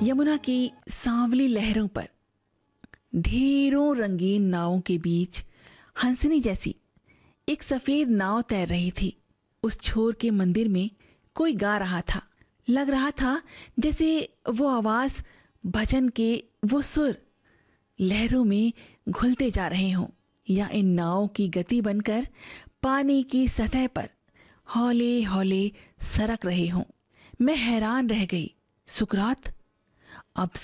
यमुना की सांवली लहरों पर ढेरों रंगीन नावों के बीच हंसनी जैसी एक सफेद नाव तैर रही थी। उस छोर के मंदिर में कोई गा रहा था। लग रहा था जैसे वो आवाज, भजन के वो सुर लहरों में घुलते जा रहे हों या इन नावों की गति बनकर पानी की सतह पर हौले हौले सरक रहे हों। मैं हैरान रह गई। सुकरात, अब